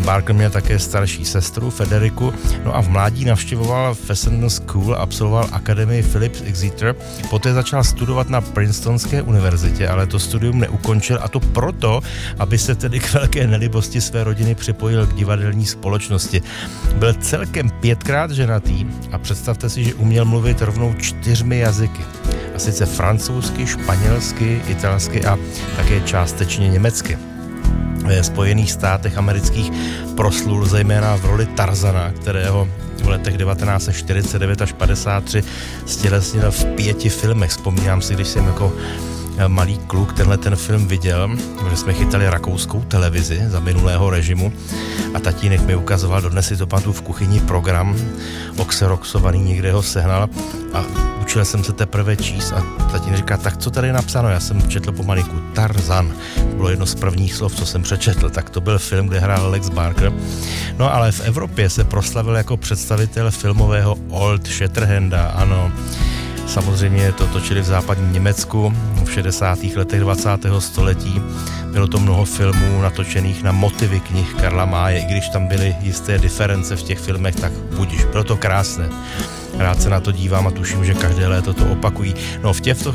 Barker měl také starší sestru Federiku, no a v mládí navštěvoval Fessenden School, absolvoval akademii Phillips Exeter, poté začal studovat na Princetonské univerzitě, ale to studium neukončil, a to proto, aby se tedy k velké nelibosti své rodiny připojil k divadelní společnosti. Byl celkem 5krát ženatý a představte si, že uměl mluvit rovnou 4 jazyky. A sice francouzsky, španělsky, italsky a také částečně německy. Ve Spojených státech amerických proslul zejména v roli Tarzana, kterého v letech 1949 až 53 stělesnil v 5 filmech. Vzpomínám si, když jsem jako malý kluk ten film viděl, že jsme chytali rakouskou televizi za minulého režimu a tatínek mi ukazoval, dodnes si to pamatuju, v kuchyni program oxeroxovaný, někde ho sehnal a učil jsem se teprve číst a tatínek říká, tak co tady je napsáno? Já jsem četl pomalinku Tarzan. To bylo jedno z prvních slov, co jsem přečetl. Tak to byl film, kde hrál Lex Barker. No ale v Evropě se proslavil jako představitel filmového Old Shatterhanda, ano. Samozřejmě to točili v západním Německu v 60. letech 20. století. Bylo to mnoho filmů natočených na motivy knih Karla Maye, i když tam byly jisté diference v těch filmech, tak budiš, bylo to krásné. Rád se na to dívám a tuším, že každé léto to opakují. No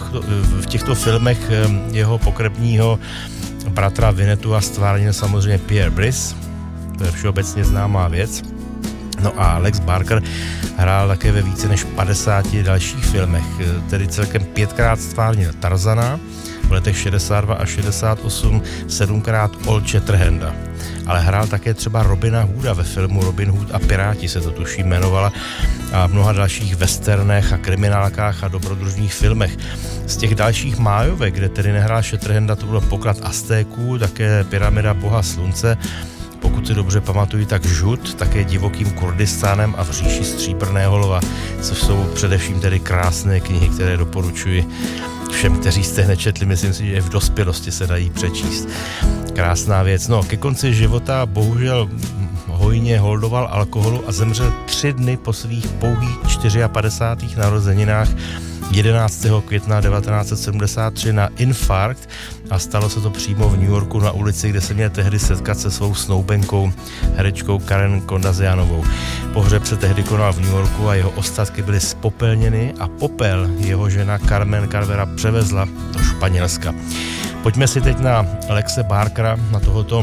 v těchto filmech jeho pokrevního bratra Vinetua stvárnil samozřejmě Pierre Brice, to je všeobecně známá věc. No a Lex Barker hrál také ve více než 50 dalších filmech, tedy celkem 5krát stvárnil Tarzana, v letech 62 a 68 7krát Old Shatterhanda. Ale hrál také třeba Robina Hooda ve filmu Robin Hood a Piráti se to tuším jmenovala a v mnoha dalších westernech a kriminálkách a dobrodružných filmech. Z těch dalších májovek, kde tedy nehrál Shatterhanda, to bylo Poklad Aztéků, také Pyramida Boha slunce, pokud si dobře pamatuju, tak Žud, také Divokým Kurdistánem a V říši stříbrného lva, což jsou především tedy krásné knihy, které doporučuji všem, kteří jste nečetli, myslím si, že i v dospělosti se dají přečíst. Krásná věc. No, ke konci života bohužel hojně holdoval alkoholu a zemřel 3 dny po svých pouhých 54. narozeninách 11. května 1973 na infarkt a stalo se to přímo v New Yorku na ulici, kde se měl tehdy setkat se svou snoubenkou, herečkou Karen Kondazianovou. Pohřeb se tehdy konal v New Yorku a jeho ostatky byly spopelněny a popel jeho žena Carmen Carvera převezla do Španělska. Pojďme si teď na Lexe Barkera, na tohoto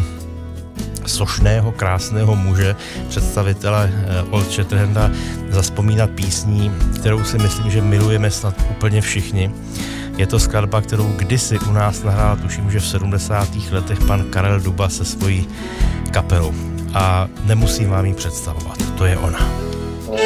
sošného, krásného muže, představitele Old Shatterhanda, zazpomínat písní, kterou si myslím, že milujeme snad úplně všichni. Je to skladba, kterou kdysi u nás nahrál, tuším, že v 70. letech pan Karel Duba se svojí kapelou. A nemusím vám ji představovat, to je ona.